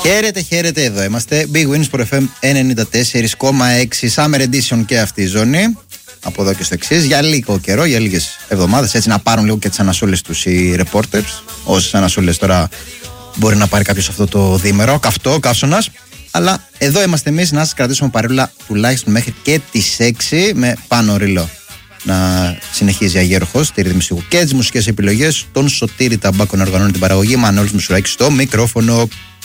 Χαίρετε, εδώ είμαστε. Big Wins Pro FM 94,6. Summer Edition και αυτή η ζώνη. Από εδώ και στο εξής. Για λίγο καιρό, για λίγες εβδομάδες. Έτσι να πάρουν λίγο και τις ανασούλες τους οι reporters. Όσες ανασούλες τώρα μπορεί να πάρει κάποιος αυτό το διήμερο. Καυτό, καύσωνας. Αλλά εδώ είμαστε εμείς να σας κρατήσουμε παρόλα τουλάχιστον μέχρι και τις 6 με Πάνο Ριλό. Να συνεχίζει αγέροχος τη ρυθμιστικού και τις μουσικές επιλογές. Τον Σωτήρη Ταμπάκο να οργανώνει την παραγωγή. Μανώλης Μουσουράκης στο μικρόφωνο.